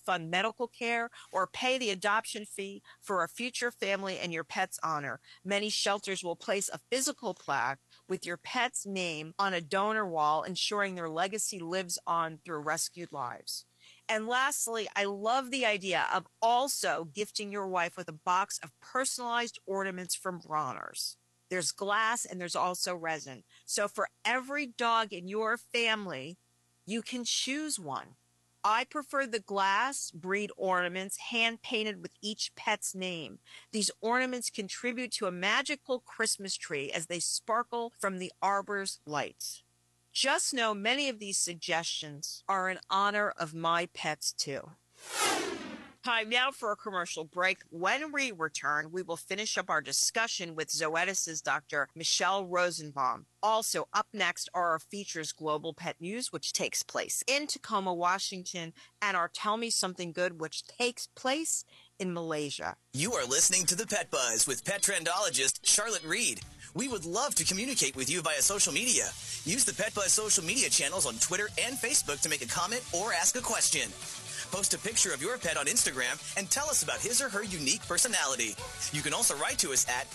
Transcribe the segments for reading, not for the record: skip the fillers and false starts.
fund medical care or pay the adoption fee for a future family in your pet's honor. Many shelters will place a physical plaque with your pet's name on a donor wall, ensuring their legacy lives on through rescued lives. And lastly, I love the idea of also gifting your wife with a box of personalized ornaments from Bronner's. There's glass and there's also resin. So for every dog in your family, you can choose one. I prefer the glass breed ornaments hand painted with each pet's name. These ornaments contribute to a magical Christmas tree as they sparkle from the arbor's lights. Just know many of these suggestions are in honor of my pets too. Time now for a commercial break. When we return, we will finish up our discussion with Zoetis' Dr. Michelle Rosenbaum. Also, up next are our features Global Pet News, which takes place in Tacoma, Washington, and our Tell Me Something Good, which takes place in Malaysia. You are listening to The Pet Buzz with pet trendologist Charlotte Reed. We would love to communicate with you via social media. Use the Pet Buzz social media channels on Twitter and Facebook to make a comment or ask a question. Post a picture of your pet on Instagram and tell us about his or her unique personality. You can also write to us at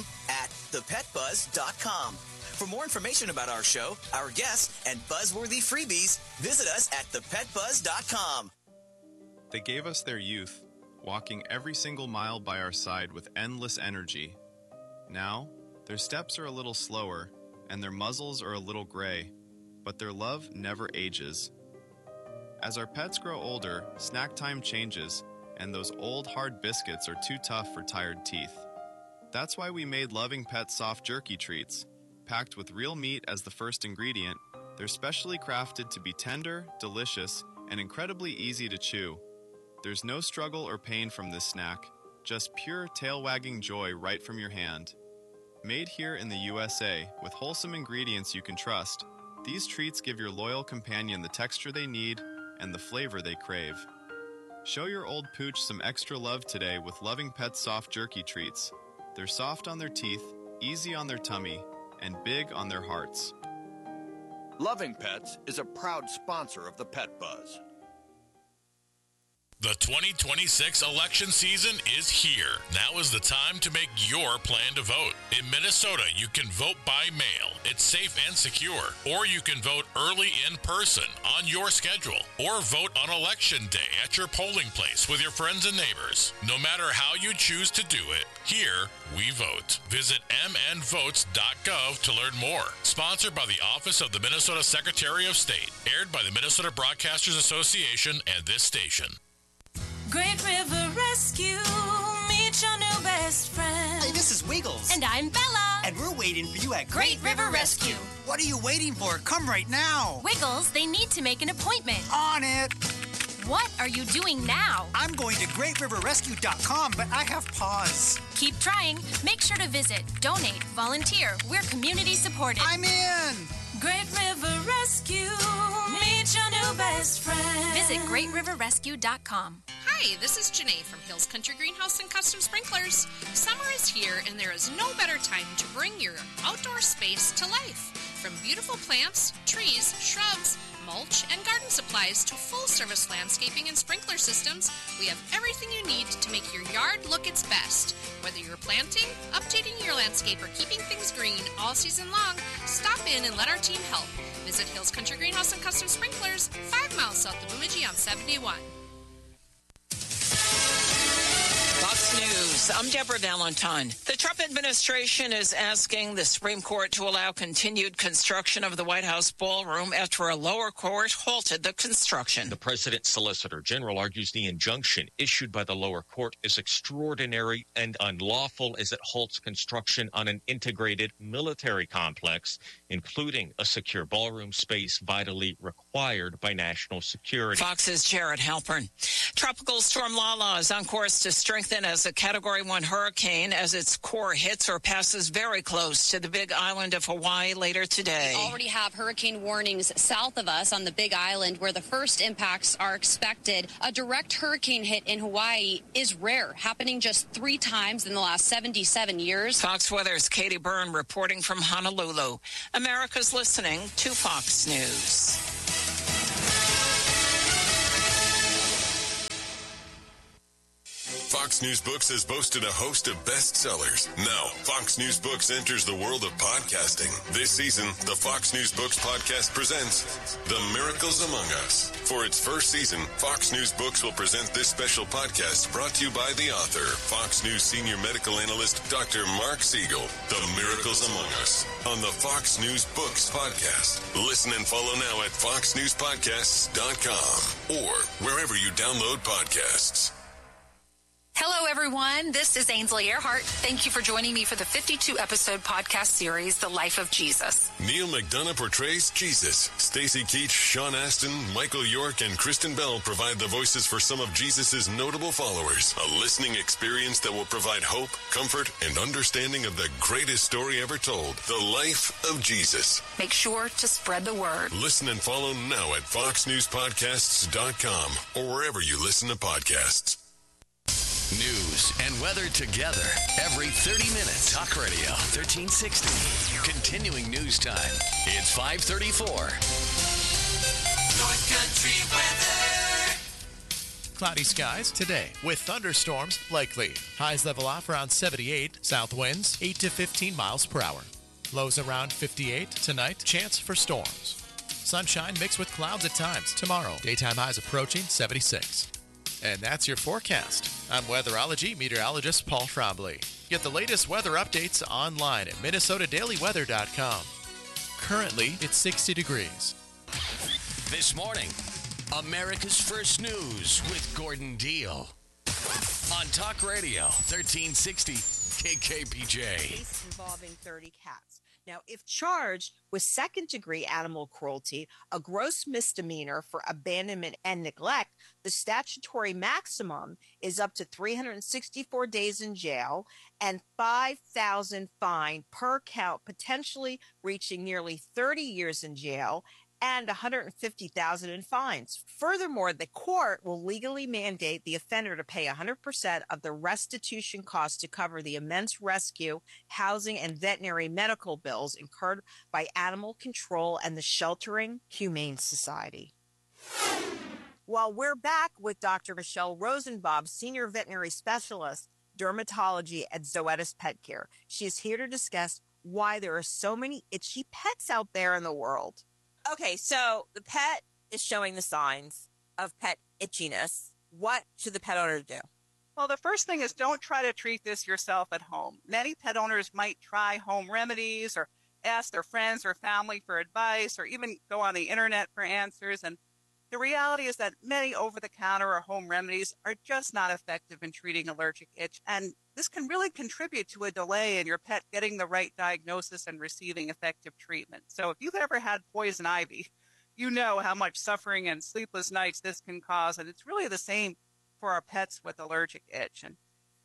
team@thepetbuzz.com. For more information about our show, our guests, and buzzworthy freebies, visit us at thepetbuzz.com. They gave us their youth, walking every single mile by our side with endless energy. Now, their steps are a little slower, and their muzzles are a little gray, but their love never ages. As our pets grow older, snack time changes, and those old hard biscuits are too tough for tired teeth. That's why we made Loving Pets soft jerky treats. Packed with real meat as the first ingredient, they're specially crafted to be tender, delicious, and incredibly easy to chew. There's no struggle or pain from this snack, just pure tail-wagging joy right from your hand. Made here in the USA, with wholesome ingredients you can trust, these treats give your loyal companion the texture they need and the flavor they crave. Show your old pooch some extra love today with Loving Pets soft jerky treats. They're soft on their teeth, easy on their tummy, and big on their hearts. Loving Pets is a proud sponsor of the Pet Buzz. The 2026 election season is here. Now is the time to make your plan to vote. In Minnesota, you can vote by mail. It's safe and secure. Or you can vote early in person on your schedule. Or vote on election day at your polling place with your friends and neighbors. No matter how you choose to do it, here we vote. Visit mnvotes.gov to learn more. Sponsored by the Office of the Minnesota Secretary of State. Aired by the Minnesota Broadcasters Association and this station. Great River Rescue, meet your new best friend. Hey, this is Wiggles. And I'm Bella. And we're waiting for you at Great River Rescue. What are you waiting for? Come right now. Wiggles, they need to make an appointment. On it. What are you doing now? I'm going to greatriverrescue.com, but I have pause. Keep trying. Make sure to visit, donate, volunteer. We're community supported. I'm in. Great River Rescue, meet your new best friend. Visit greatriverrescue.com. Hi, this is Janae from Hills Country Greenhouse and Custom Sprinklers. Summer is here, and there is no better time to bring your outdoor space to life. From beautiful plants, trees, shrubs, mulch, and garden supplies to full-service landscaping and sprinkler systems, we have everything you need to make your yard look its best. Whether you're planting, updating your landscape, or keeping things green all season long, stop in and let our team help. Visit Hills Country Greenhouse and Custom Sprinklers, 5 miles south of Bemidji on 71. Fox News, I'm Deborah Valentine. The Trump administration is asking the Supreme Court to allow continued construction of the White House ballroom after a lower court halted the construction. The president's solicitor general argues the injunction issued by the lower court is extraordinary and unlawful as it halts construction on an integrated military complex, including a secure ballroom space vitally required by national security. Fox's Jared Halpern. Tropical storm Lala is on course to strengthen as a Category 1 hurricane as its core hits or passes very close to the Big Island of Hawaii later today. We already have hurricane warnings south of us on the Big Island where the first impacts are expected. A direct hurricane hit in Hawaii is rare, happening just 3 times in the last 77 years. Fox Weather's Katie Byrne reporting from Honolulu. America's listening to Fox News. Fox News Books has boasted a host of bestsellers. Now, Fox News Books enters the world of podcasting. This season, the Fox News Books podcast presents The Miracles Among Us. For its first season, Fox News Books will present this special podcast brought to you by the author, Fox News senior medical analyst, Dr. Mark Siegel. The Miracles Among Us on the Fox News Books podcast. Listen and follow now at foxnewspodcasts.com or wherever you download podcasts. Hello, everyone. This is Ainsley Earhart. Thank you for joining me for the 52-episode podcast series, The Life of Jesus. Neil McDonough portrays Jesus. Stacy Keach, Sean Astin, Michael York, and Kristen Bell provide the voices for some of Jesus' notable followers. A listening experience that will provide hope, comfort, and understanding of the greatest story ever told, The Life of Jesus. Make sure to spread the word. Listen and follow now at foxnewspodcasts.com or wherever you listen to podcasts. News and weather together every 30 minutes. Talk Radio 1360. Continuing news time. It's 5:34. North Country weather. Cloudy skies today with thunderstorms likely. Highs level off around 78. South winds 8 to 15 miles per hour. Lows around 58 tonight. Chance for storms. Sunshine mixed with clouds at times. Tomorrow, daytime highs approaching 76. And that's your forecast. I'm weatherology meteorologist Paul Trombley. Get the latest weather updates online at minnesotadailyweather.com. Currently, it's 60 degrees. This morning, America's First News with Gordon Deal. On Talk Radio 1360 KKPJ. Case involving 30 cats. Now, if charged with second-degree animal cruelty, a gross misdemeanor for abandonment and neglect, the statutory maximum is up to 364 days in jail and $5,000 fine per count, potentially reaching nearly 30 years in jail and $150,000 in fines. Furthermore, the court will legally mandate the offender to pay 100% of the restitution costs to cover the immense rescue, housing, and veterinary medical bills incurred by Animal Control and the Sheltering Humane Society. Well, we're back with Dr. Michelle Rosenbaum, Senior Veterinary Specialist, Dermatology at Zoetis Pet Care. She is here to discuss why there are so many itchy pets out there in the world. Okay, so the pet is showing the signs of pet itchiness. What should the pet owner do? Well, the first thing is don't try to treat this yourself at home. Many pet owners might try home remedies or ask their friends or family for advice or even go on the internet for answers. And the reality is that many over-the-counter or home remedies are just not effective in treating allergic itch. And this can really contribute to a delay in your pet getting the right diagnosis and receiving effective treatment. So if you've ever had poison ivy, you know how much suffering and sleepless nights this can cause. And it's really the same for our pets with allergic itch. And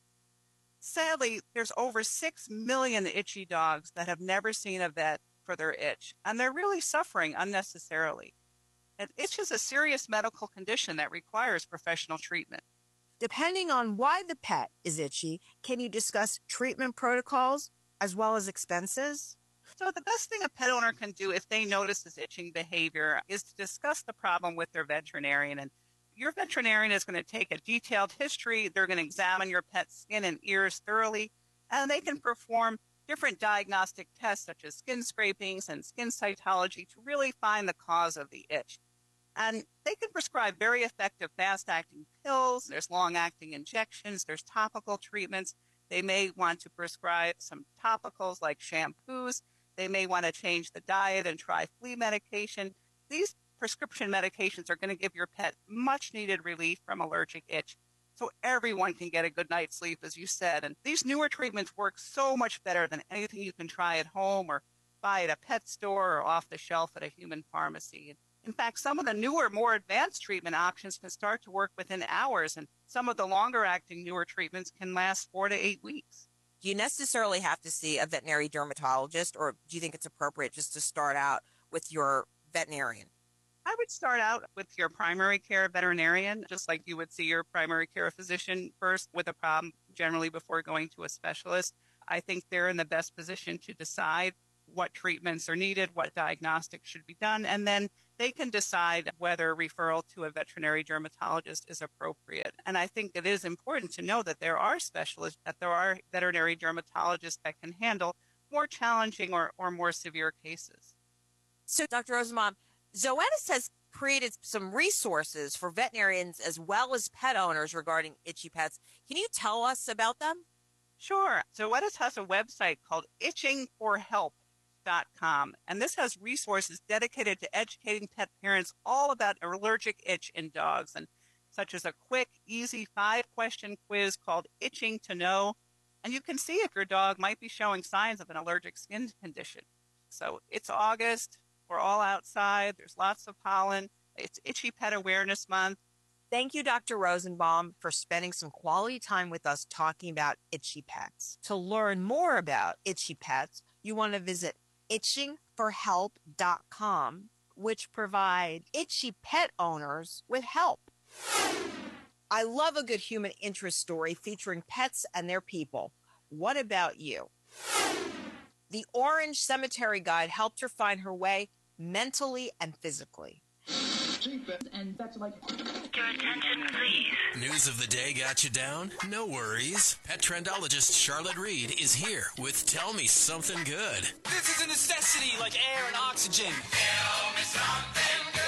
sadly, there's over 6 million itchy dogs that have never seen a vet for their itch. And they're really suffering unnecessarily. And itch is a serious medical condition that requires professional treatment. Depending on why the pet is itchy, can you discuss treatment protocols as well as expenses? So the best thing a pet owner can do if they notice this itching behavior is to discuss the problem with their veterinarian. And your veterinarian is going to take a detailed history. They're going to examine your pet's skin and ears thoroughly, and they can perform different diagnostic tests such as skin scrapings and skin cytology to really find the cause of the itch. And they can prescribe very effective fast-acting pills. There's long-acting injections. There's topical treatments. They may want to prescribe some topicals like shampoos. They may want to change the diet and try flea medication. These prescription medications are going to give your pet much-needed relief from allergic itch, so everyone can get a good night's sleep, as you said. And these newer treatments work so much better than anything you can try at home or buy at a pet store or off the shelf at a human pharmacy. In fact, some of the newer, more advanced treatment options can start to work within hours, and some of the longer-acting newer treatments can last 4 to 8 weeks. Do you necessarily have to see a veterinary dermatologist, or do you think it's appropriate just to start out with your veterinarian? I would start out with your primary care veterinarian, just like you would see your primary care physician first with a problem, generally before going to a specialist. I think they're in the best position to decide what treatments are needed, what diagnostics should be done, and then they can decide whether referral to a veterinary dermatologist is appropriate. And I think it is important to know that there are specialists, that there are veterinary dermatologists that can handle more challenging or more severe cases. So, Dr. Rosenbaum, Zoetis has created some resources for veterinarians as well as pet owners regarding itchy pets. Can you tell us about them? Sure. Zoetis has a website called itchingforhelp.com, and this has resources dedicated to educating pet parents all about allergic itch in dogs, and such as a quick, easy 5-question quiz called Itching to Know, and you can see if your dog might be showing signs of an allergic skin condition. So it's August. We're all outside. There's lots of pollen. It's Itchy Pet Awareness Month. Thank you, Dr. Rosenbaum, for spending some quality time with us talking about itchy pets. To learn more about itchy pets, you want to visit itchingforhelp.com, which provide itchy pet owners with help. I love a good human interest story featuring pets and their people. What about you? The Orange Cemetery Guide helped her find her way mentally and physically. And that's like... Your attention, please. News of the day got you down? No worries. Pet trendologist Charlotte Reed is here with Tell Me Something Good. This is a necessity like air and oxygen. Tell me something good.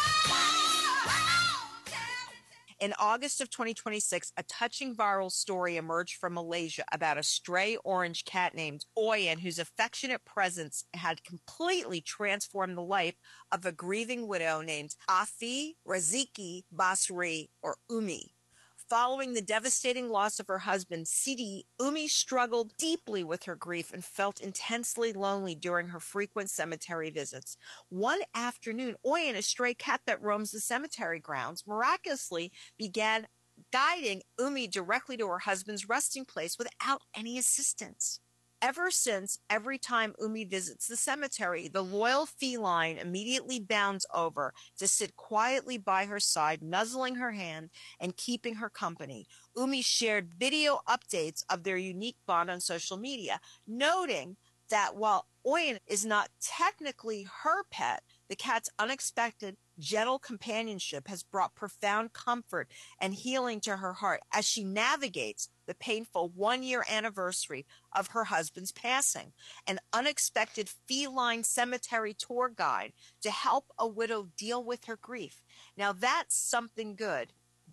In August of 2026, a touching viral story emerged from Malaysia about a stray orange cat named Oyen, whose affectionate presence had completely transformed the life of a grieving widow named Afi Raziki Basri, or Umi. Following the devastating loss of her husband, Sidi, Umi struggled deeply with her grief and felt intensely lonely during her frequent cemetery visits. One afternoon, Oyen, a stray cat that roams the cemetery grounds, miraculously began guiding Umi directly to her husband's resting place without any assistance. Ever since, every time Umi visits the cemetery, the loyal feline immediately bounds over to sit quietly by her side, nuzzling her hand and keeping her company. Umi shared video updates of their unique bond on social media, noting that while Oyen is not technically her pet, the cat's unexpected, gentle companionship has brought profound comfort and healing to her heart as she navigates the painful 1-year anniversary of her husband's passing. An unexpected feline cemetery tour guide to help a widow deal with her grief. Now that's something good,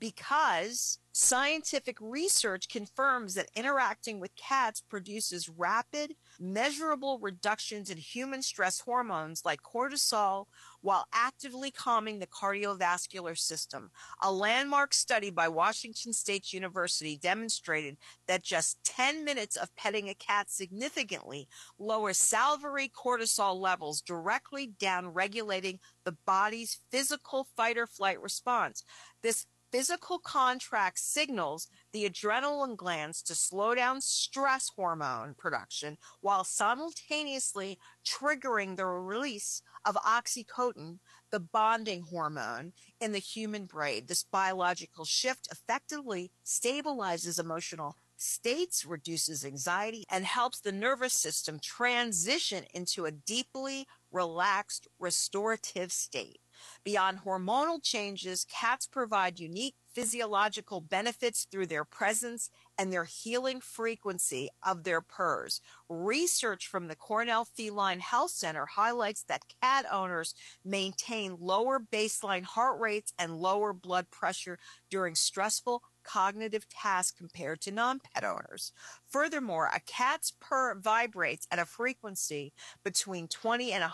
because scientific research confirms that interacting with cats produces rapid, measurable reductions in human stress hormones like cortisol while actively calming the cardiovascular system. A landmark study by Washington State University demonstrated that just 10 minutes of petting a cat significantly lowers salivary cortisol levels, directly down-regulating the body's physical fight-or-flight response. This physical contract signals the adrenaline glands to slow down stress hormone production while simultaneously triggering the release of oxytocin, the bonding hormone in the human brain. This biological shift effectively stabilizes emotional states, reduces anxiety, and helps the nervous system transition into a deeply relaxed, restorative state. Beyond hormonal changes, cats provide unique physiological benefits through their presence and their healing frequency of their purrs. Research from the Cornell Feline Health Center highlights that cat owners maintain lower baseline heart rates and lower blood pressure during stressful cognitive tasks compared to non-pet owners. Furthermore, a cat's purr vibrates at a frequency between 20 and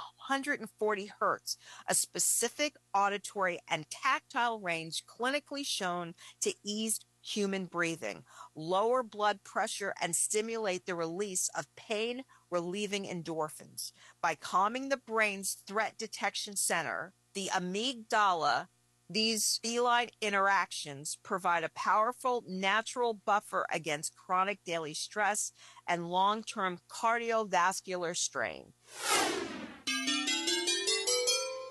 140 hertz, a specific auditory and tactile range clinically shown to ease human breathing, lower blood pressure, and stimulate the release of pain-relieving endorphins. By calming the brain's threat detection center, the amygdala, these feline interactions provide a powerful natural buffer against chronic daily stress and long-term cardiovascular strain.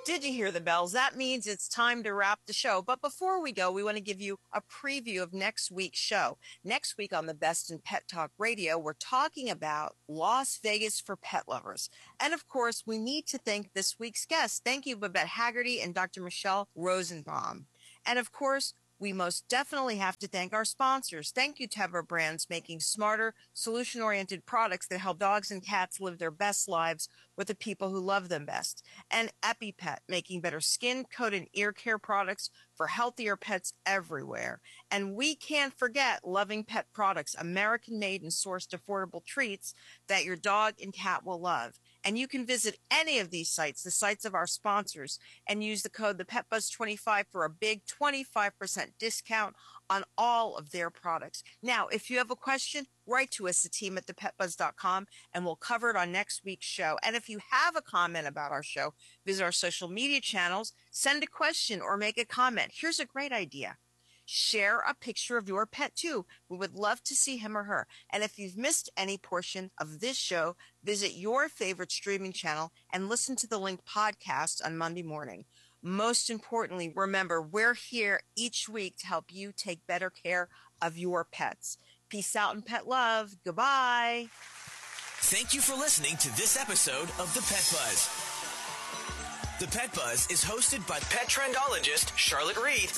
Did you hear the bells? That means it's time to wrap the show. But before we go, we want to give you a preview of next week's show. Next week on the Best in Pet Talk Radio, we're talking about Las Vegas for pet lovers. And of course, we need to thank this week's guests. Thank you, Babette Haggerty and Dr. Michelle Rosenbaum. And of course, we most definitely have to thank our sponsors. Thank you, Tevra Brands, making smarter, solution-oriented products that help dogs and cats live their best lives with the people who love them best. And EpiPet, making better skin, coat, and ear care products for healthier pets everywhere. And we can't forget Loving Pet Products, American-made and sourced affordable treats that your dog and cat will love. And you can visit any of these sites, the sites of our sponsors, and use the code ThePetBuzz25 for a big 25% discount on all of their products. Now, if you have a question, write to us, the team at thepetbuzz.com, and we'll cover it on next week's show. And if you have a comment about our show, visit our social media channels, send a question, or make a comment. Here's a great idea. Share a picture of your pet too. We would love to see him or her. And if you've missed any portion of this show, visit your favorite streaming channel and listen to the linked podcast on Monday morning. Most importantly, remember, we're here each week to help you take better care of your pets. Peace out and pet love. Goodbye. Thank you for listening to this episode of The Pet Buzz. The Pet Buzz is hosted by pet trendologist Charlotte Reed.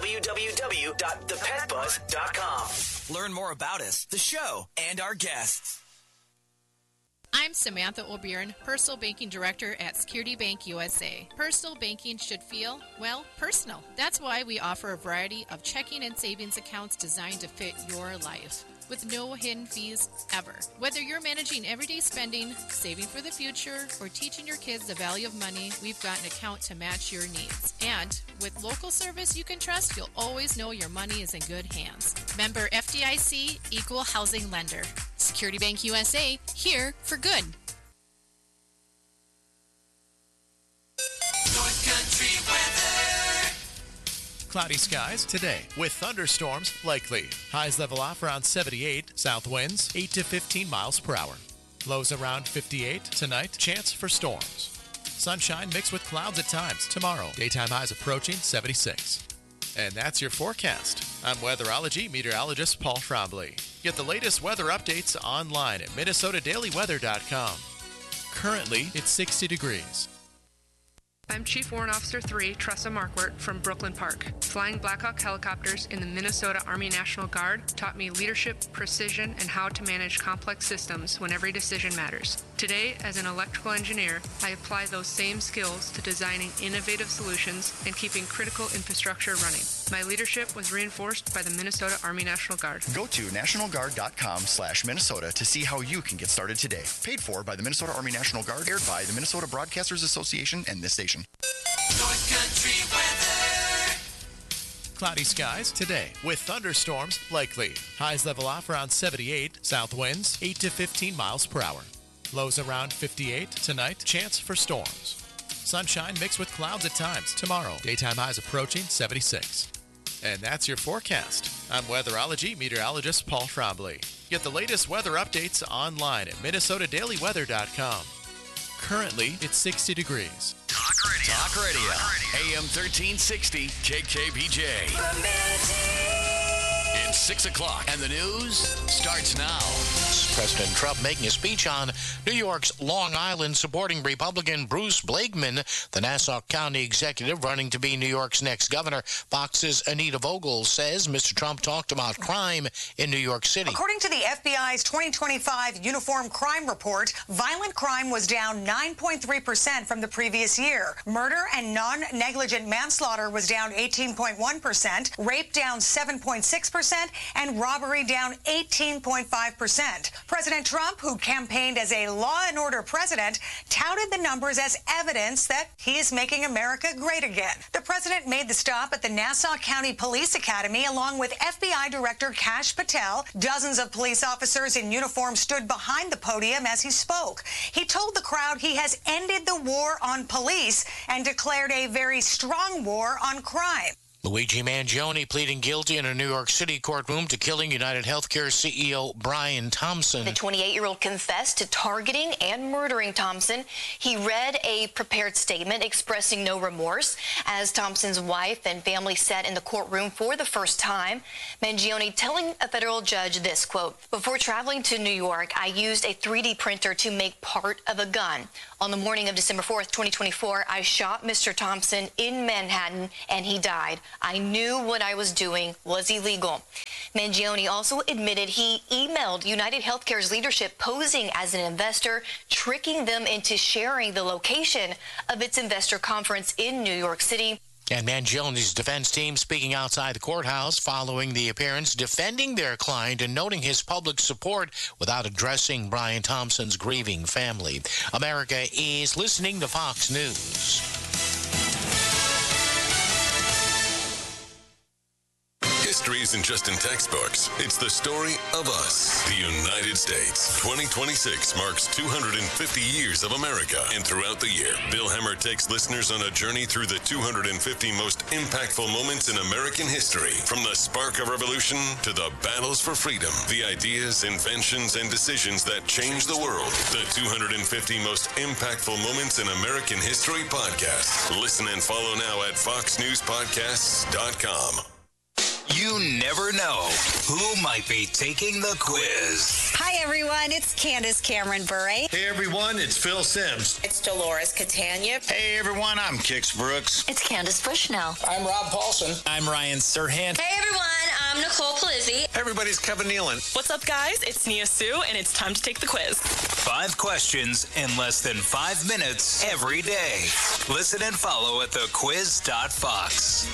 www.thepetbuzz.com. Learn more about us, the show, and our guests. I'm Samantha O'Byrne, Personal Banking Director at Security Bank USA. Personal banking should feel, well, personal. That's why we offer a variety of checking and savings accounts designed to fit your life, with no hidden fees ever. Whether you're managing everyday spending, saving for the future, or teaching your kids the value of money, we've got an account to match your needs. And with local service you can trust, you'll always know your money is in good hands. Member FDIC, Equal Housing Lender. Security Bank USA, here for good. North Country weather. Cloudy skies today with thunderstorms likely. Highs level off around 78. South winds 8 to 15 miles per hour. Lows around 58 tonight. Chance for storms. Sunshine mixed with clouds at times tomorrow. Daytime highs approaching 76. And that's your forecast. I'm weatherology meteorologist Paul Trombley. Get the latest weather updates online at MinnesotaDailyWeather.com. Currently, it's 60 degrees. I'm Chief Warrant Officer 3, Tressa Markwart from Brooklyn Park. Flying Black Hawk helicopters in the Minnesota Army National Guard taught me leadership, precision, and how to manage complex systems when every decision matters. Today, as an electrical engineer, I apply those same skills to designing innovative solutions and keeping critical infrastructure running. My leadership was reinforced by the Minnesota Army National Guard. Go to nationalguard.com/Minnesota to see how you can get started today. Paid for by the Minnesota Army National Guard, aired by the Minnesota Broadcasters Association and this station. North Country weather. Cloudy skies today with thunderstorms likely. Highs level off around 78. South winds 8 to 15 miles per hour. Lows around 58 tonight. Chance for storms. Sunshine mixed with clouds at times tomorrow. Daytime highs approaching 76. And that's your forecast. I'm weatherology meteorologist Paul Trombley. Get the latest weather updates online at MinnesotaDailyWeather.com. Currently, it's 60 degrees. Talk Radio. AM 1360 KKBJ. It's 6 o'clock and the news starts now. President Trump making a speech on New York's Long Island supporting Republican Bruce Blakeman, the Nassau County executive running to be New York's next governor. Fox's Anita Vogel says Mr. Trump talked about crime in New York City. According to the FBI's 2025 Uniform Crime Report, violent crime was down 9.3% from the previous year. Murder and non-negligent manslaughter was down 18.1%, rape down 7.6%, and robbery down 18.5%. President Trump, who campaigned as a law and order president, touted the numbers as evidence that he is making America great again. The president made the stop at the Nassau County Police Academy along with FBI Director Kash Patel. Dozens of police officers in uniform stood behind the podium as he spoke. He told the crowd he has ended the war on police and declared a very strong war on crime. Luigi Mangione pleading guilty in a New York City courtroom to killing United Healthcare CEO Brian Thompson. The 28-year-old confessed to targeting and murdering Thompson. He read a prepared statement expressing no remorse as Thompson's wife and family sat in the courtroom for the first time. Mangione telling a federal judge this, quote, "Before traveling to New York, I used a 3D printer to make part of a gun. On the morning of December 4th, 2024, I shot Mr. Thompson in Manhattan and he died. I knew what I was doing was illegal." Mangione also admitted he emailed United Healthcare's leadership posing as an investor, tricking them into sharing the location of its investor conference in New York City. And Mangione's defense team speaking outside the courthouse following the appearance, defending their client and noting his public support without addressing Brian Thompson's grieving family. America is listening to Fox News. History isn't just in textbooks. It's the story of us, the United States. 2026 marks 250 years of America. And throughout the year, Bill Hemmer takes listeners on a journey through the 250 most impactful moments in American history. From the spark of revolution to the battles for freedom, the ideas, inventions, and decisions that changed the world. The 250 most impactful moments in American history podcast. Listen and follow now at foxnewspodcasts.com. You never know who might be taking the quiz. Hi, everyone. It's Candace Cameron Bure. Hey, everyone. It's Phil Sims. It's Dolores Catania. Hey, everyone. I'm Kix Brooks. It's Candace Bushnell. I'm Rob Paulson. I'm Ryan Serhant. Hey, everyone. I'm Nicole Palizzi. Everybody's Kevin Nealon. What's up, guys? It's Nia Sue, and it's time to take the quiz. 5 questions in less than 5 minutes every day. Listen and follow at thequiz.fox.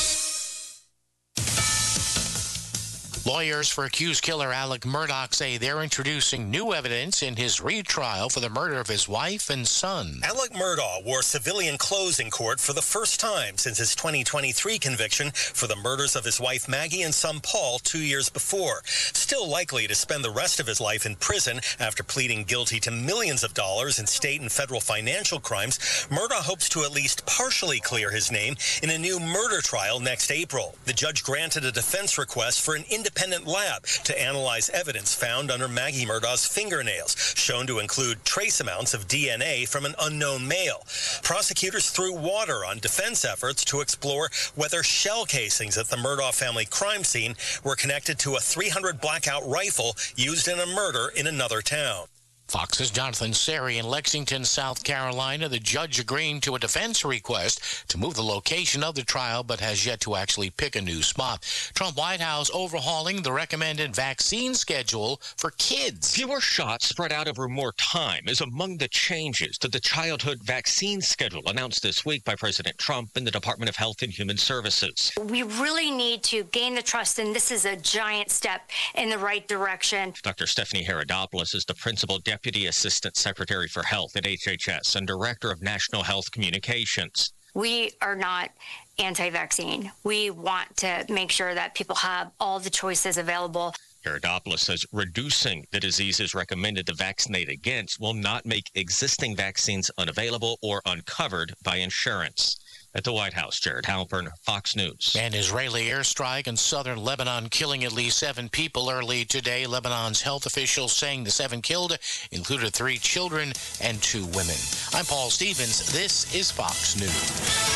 Lawyers for accused killer Alec Murdaugh say they're introducing new evidence in his retrial for the murder of his wife and son. Alec Murdaugh wore civilian clothes in court for the first time since his 2023 conviction for the murders of his wife Maggie and son Paul 2 years before. Still likely to spend the rest of his life in prison after pleading guilty to millions of dollars in state and federal financial crimes, Murdaugh hopes to at least partially clear his name in a new murder trial next April. The judge granted a defense request for an independent lab to analyze evidence found under Maggie Murdaugh's fingernails, shown to include trace amounts of DNA from an unknown male. Prosecutors threw water on defense efforts to explore whether shell casings at the Murdaugh family crime scene were connected to a .300 blackout rifle used in a murder in another town. Fox's Jonathan Seri in Lexington, South Carolina. The judge agreeing to a defense request to move the location of the trial, but has yet to actually pick a new spot. Trump White House overhauling the recommended vaccine schedule for kids. Fewer shots spread out over more time is among the changes to the childhood vaccine schedule announced this week by President Trump and the Department of Health and Human Services. We really need to gain the trust, and this is a giant step in the right direction. Dr. Stephanie Herodopoulos is the principal Deputy Assistant Secretary for Health at HHS and Director of National Health Communications. We are not anti-vaccine. We want to make sure that people have all the choices available. Herodopoulos says reducing the diseases recommended to vaccinate against will not make existing vaccines unavailable or uncovered by insurance. At the White House, Jared Halpern, Fox News. An Israeli airstrike in southern Lebanon killing at least 7 people early today. Lebanon's health officials saying the 7 killed included 3 children and 2 women. I'm Paul Stevens. This is Fox News.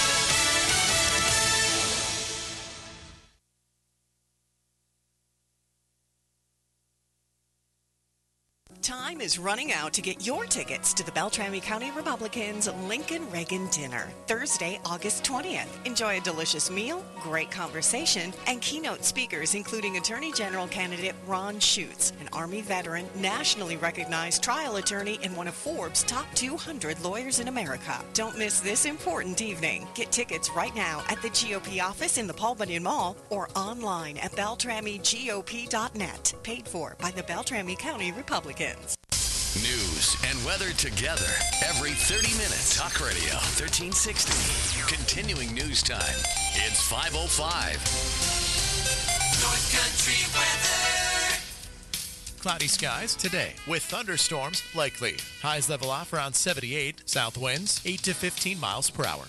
Time is running out to get your tickets to the Beltrami County Republicans Lincoln Reagan Dinner, Thursday, August 20th. Enjoy a delicious meal, great conversation, and keynote speakers including Attorney General candidate Ron Schutz, an Army veteran, nationally recognized trial attorney, and one of Forbes' top 200 lawyers in America. Don't miss this important evening. Get tickets right now at the GOP office in the Paul Bunyan Mall or online at BeltramiGOP.net. Paid for by the Beltrami County Republicans. News and weather together every 30 minutes. Talk Radio 1360. Continuing news time. It's 5:05. North Country weather. Cloudy skies today with thunderstorms likely. Highs level off around 78. South winds 8 to 15 miles per hour.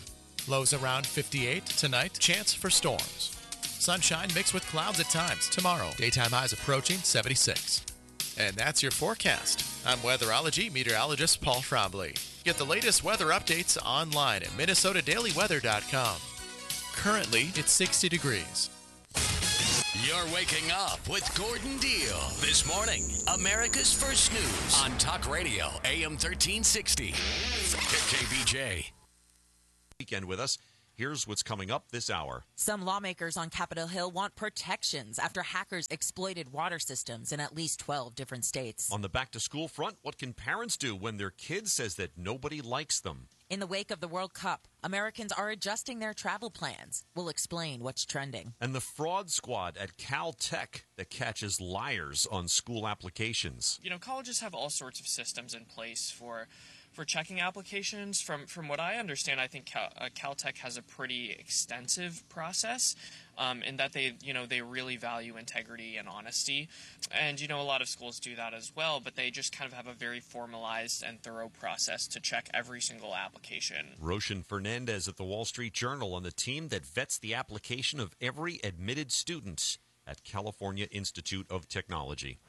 Lows around 58 tonight. Chance for storms. Sunshine mixed with clouds at times. Tomorrow, daytime highs approaching 76. And that's your forecast. I'm weatherology meteorologist Paul Trombley. Get the latest weather updates online at MinnesotaDailyWeather.com. Currently, it's 60 degrees. You're waking up with Gordon Deal. This morning, America's First News on Talk Radio, AM 1360. KBJ. Weekend with us. Here's what's coming up this hour. Some lawmakers on Capitol Hill want protections after hackers exploited water systems in at least 12 different states. On the back-to-school front, what can parents do when their kid says that nobody likes them? In the wake of the World Cup, Americans are adjusting their travel plans. We'll explain what's trending. And the fraud squad at Caltech that catches liars on school applications. You know, colleges have all sorts of systems in place for checking applications. From what I understand, I think Caltech has a pretty extensive process in that they really value integrity and honesty. And, a lot of schools do that as well, but they just kind of have a very formalized and thorough process to check every single application. Roshan Fernandez at the Wall Street Journal on the team that vets the application of every admitted student at California Institute of Technology.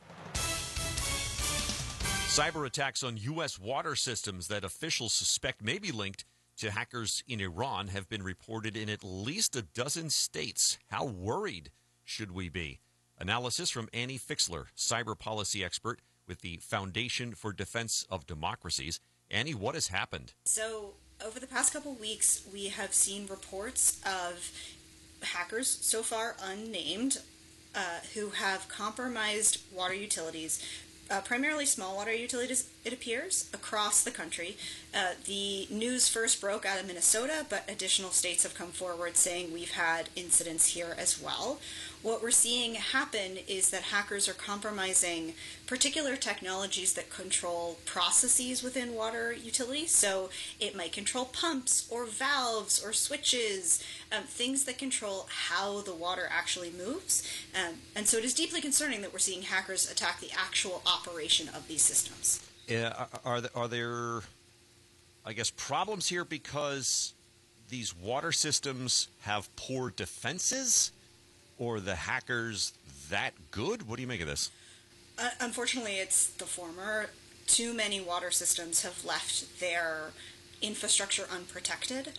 Cyber attacks on U.S. water systems that officials suspect may be linked to hackers in Iran have been reported in at least a dozen states. How worried should we be? Analysis from Annie Fixler, cyber policy expert with the Foundation for Defense of Democracies. Annie, what has happened? So over the past couple weeks, we have seen reports of hackers, so far unnamed, who have compromised water utilities, primarily small water utilities, it appears, across the country. The news first broke out of Minnesota, but additional states have come forward saying we've had incidents here as well. What we're seeing happen is that hackers are compromising particular technologies that control processes within water utilities. So it might control pumps or valves or switches, things that control how the water actually moves. And so it is deeply concerning that we're seeing hackers attack the actual operation of these systems. Are there, I guess, problems here because these water systems have poor defenses? Or the hackers that good? What do you make of this? Unfortunately, it's the former. Too many water systems have left their infrastructure unprotected.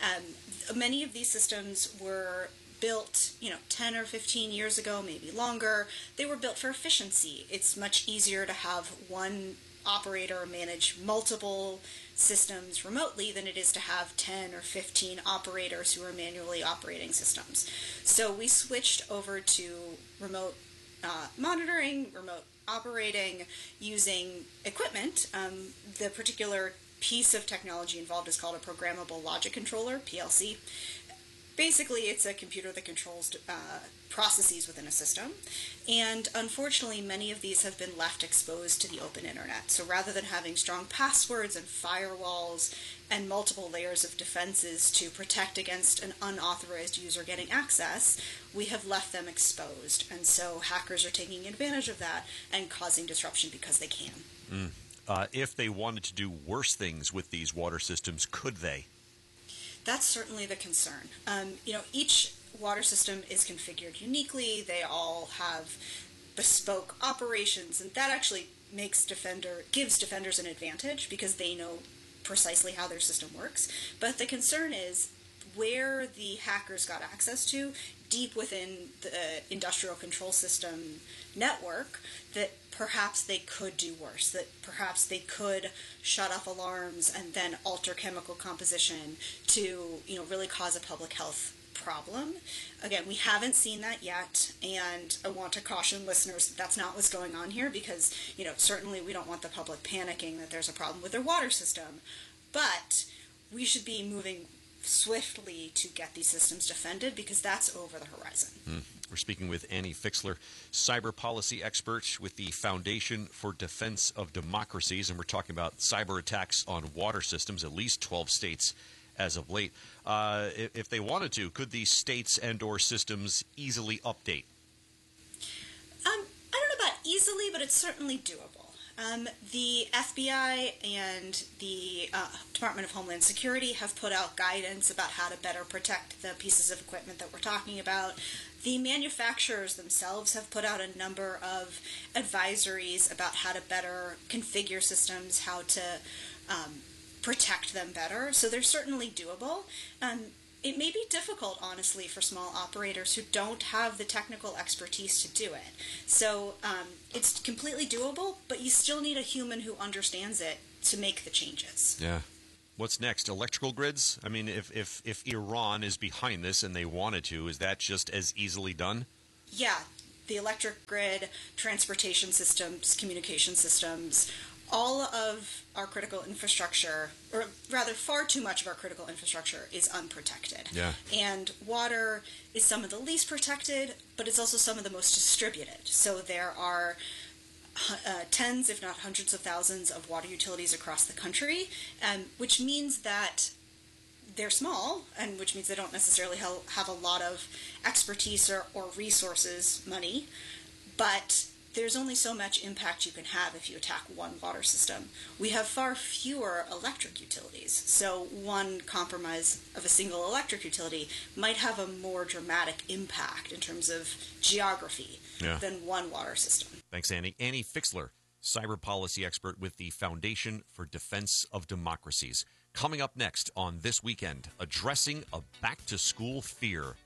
Many of these systems were built, 10 or 15 years ago, maybe longer. They were built for efficiency. It's much easier to have one operator manage multiple systems remotely than it is to have 10 or 15 operators who are manually operating systems. So we switched over to remote monitoring, remote operating, using equipment. The particular piece of technology involved is called a programmable logic controller, PLC. Basically, it's a computer that controls processes within a system. And unfortunately, many of these have been left exposed to the open internet. So rather than having strong passwords and firewalls and multiple layers of defenses to protect against an unauthorized user getting access, we have left them exposed. And so hackers are taking advantage of that and causing disruption because they can. If they wanted to do worse things with these water systems, could they? That's certainly the concern. Each water system is configured uniquely. They all have bespoke operations, and that actually gives defenders an advantage because they know precisely how their system works. But the concern is where the hackers got access to deep within the industrial control system network, that perhaps they could do worse, that perhaps they could shut off alarms and then alter chemical composition to, really cause a public health problem. Again, we haven't seen that yet, and I want to caution listeners that that's not what's going on here because, certainly we don't want the public panicking that there's a problem with their water system, but we should be moving swiftly to get these systems defended because that's over the horizon. We're speaking with Annie Fixler, cyber policy expert with the Foundation for Defense of Democracies, and we're talking about cyber attacks on water systems, at least 12 states as of late. If they wanted to, could these states and or systems easily update? I don't know about easily, but it's certainly doable. The FBI and the Department of Homeland Security have put out guidance about how to better protect the pieces of equipment that we're talking about. The manufacturers themselves have put out a number of advisories about how to better configure systems, how to protect them better. So they're certainly doable. It may be difficult, honestly, for small operators who don't have the technical expertise to do it. So it's completely doable, but you still need a human who understands it to make the changes. Yeah. What's next? Electrical grids? I mean, if Iran is behind this and they wanted to, is that just as easily done? Yeah. The electric grid, transportation systems, communication systems, all of our critical infrastructure, or rather far too much of our critical infrastructure, is unprotected. Yeah. And water is some of the least protected, but it's also some of the most distributed. So there are tens, if not hundreds of thousands of water utilities across the country, which means that they're small, and which means they don't necessarily have a lot of expertise or resources, money, but there's only so much impact you can have if you attack one water system. We have far fewer electric utilities, so one compromise of a single electric utility might have a more dramatic impact in terms of geography than one water system. Thanks, Annie. Annie Fixler, cyber policy expert with the Foundation for Defense of Democracies. Coming up next on This Weekend, addressing a back-to-school fear.